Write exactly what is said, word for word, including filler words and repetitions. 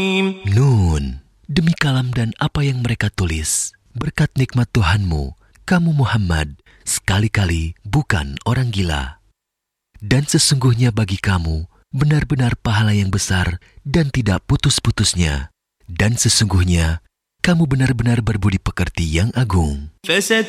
Nun, demi kalam dan apa yang mereka tulis, berkat nikmat Tuhanmu, kamu Muhammad sekali-kali bukan orang gila. Dan sesungguhnya bagi kamu benar-benar pahala yang besar dan tidak putus-putusnya. Dan sesungguhnya kamu benar-benar berbudi pekerti yang agung.